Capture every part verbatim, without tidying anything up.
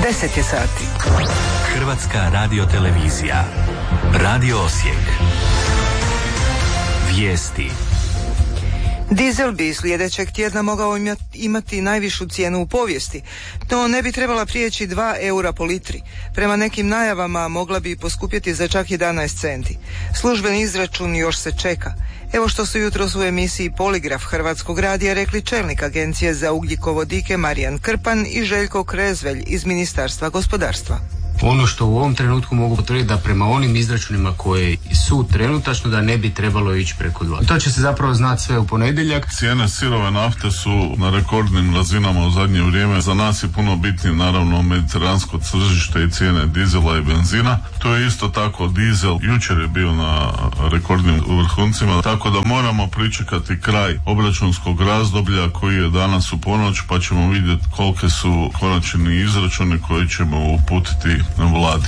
deset je sati. Hrvatska radiotelevizija. Radio Osijek. Vijesti. Dizel bi sljedećeg tjedna mogao imati najvišu cijenu u povijesti, no ne bi trebala prijeći dva eura po litri. Prema nekim najavama mogla bi poskupjeti za čak jedanaest centi. Službeni izračun još se čeka. Evo što su jutros u emisiji Poligraf Hrvatskog radija rekli čelnik Agencije za ugljikovodike Marijan Krpan i Željko Krezvelj iz Ministarstva gospodarstva. Ono što u ovom trenutku mogu potvrditi da prema onim izračunima koji su trenutačno da ne bi trebalo ići preko dva. To će se zapravo znati sve u ponedjeljak. Cijene sirove nafte su na rekordnim razinama u zadnje vrijeme. Za nas je puno bitnije naravno mediteransko tržište i cijene dizela i benzina. To je isto tako dizel. Jučer je bio na rekordnim vrhuncima, tako da moramo pričekati kraj obračunskog razdoblja koji je danas u ponoć, pa ćemo vidjeti kolike su konačni izračuni koji ćemo uputiti na vladi.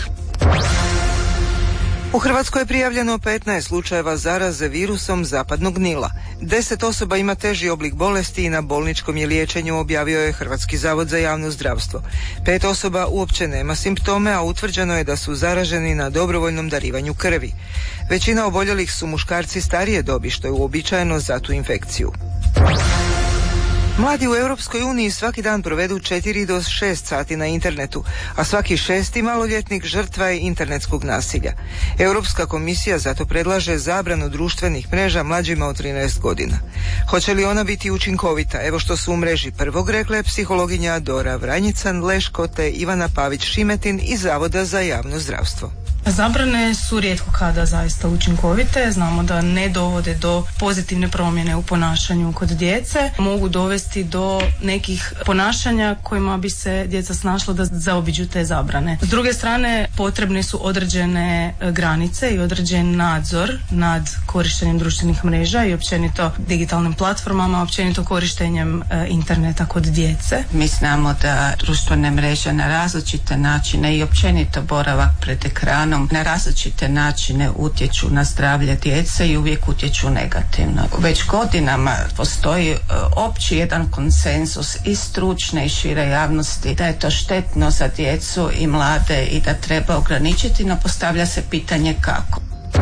U Hrvatskoj je prijavljeno petnaest slučajeva zaraze virusom zapadnog Nila. Deset osoba ima teži oblik bolesti i na bolničkom je liječenju, objavio je Hrvatski zavod za javno zdravstvo. Pet osoba uopće nema simptome, a utvrđeno je da su zaraženi na dobrovoljnom darivanju krvi. Većina oboljelih su muškarci starije dobi, što je uobičajeno za tu infekciju. Mladi u Europskoj uniji svaki dan provedu četiri do šest sati na internetu, a svaki šesti maloljetnik žrtva je internetskog nasilja. Europska komisija zato predlaže zabranu društvenih mreža mlađima od trinaest godina. Hoće li ona biti učinkovita? Evo što su u mreži prvog rekle psihologinja Dora Vranjican Leško te Ivana Pavić-Šimetin iz Zavoda za javno zdravstvo. Zabrane su rijetko kada zaista učinkovite. Znamo da ne dovode do pozitivne promjene u ponašanju kod djece. Mogu dovesti do nekih ponašanja kojima bi se djeca snašla da zaobiđu te zabrane. S druge strane, potrebne su određene granice i određen nadzor nad korištenjem društvenih mreža i općenito digitalnim platformama, općenito korištenjem e, interneta kod djece. Mi znamo da društvene mreže na različite načine i općenito boravak pred ekranom na različite načine utječu na zdravlje djece i uvijek utječu negativno. Već godinama postoji uh, opći jedan konsenzus i stručne i šire javnosti da je to štetno za djecu i mlade i da treba ograničiti, no postavlja se pitanje kako.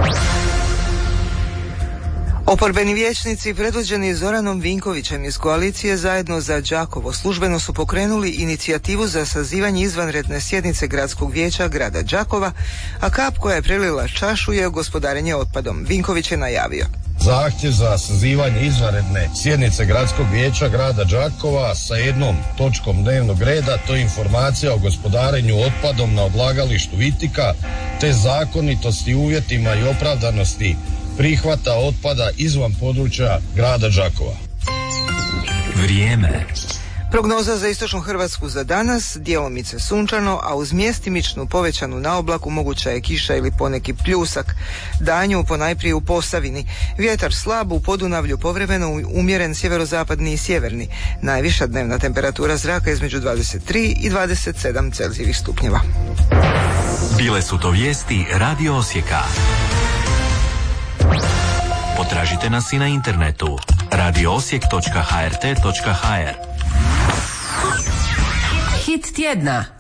Oporbeni vijećnici predvođeni Zoranom Vinkovićem iz koalicije Zajedno za Đakovo službeno su pokrenuli inicijativu za sazivanje izvanredne sjednice gradskog vijeća grada Đakova, a kap koja je prelila čašu je gospodarenje otpadom. Vinković je najavio. Zahtjev za sazivanje izvanredne sjednice gradskog vijeća grada Đakova sa jednom točkom dnevnog reda, to je informacija o gospodarenju otpadom na odlagalištu Vitika, te zakonitosti, uvjetima i opravdanosti prihvata otpada izvan područja grada Đakova. Vrijeme. Prognoza za istočnu Hrvatsku za danas, djelomice sunčano, a uz mjestimičnu povećanu naoblaku moguća je kiša ili poneki pljusak. Danju ponajprije u Posavini. Vjetar slab, u Podunavlju povremeno umjeren sjeverozapadni i sjeverni. Najviša dnevna temperatura zraka između dvadeset tri i dvadeset sedam Celzijevih stupnjeva. Bile su to vijesti Radio Osijeka. Potražite nas i na internetu radio osijek točka h r t točka h r. Hit tjedna.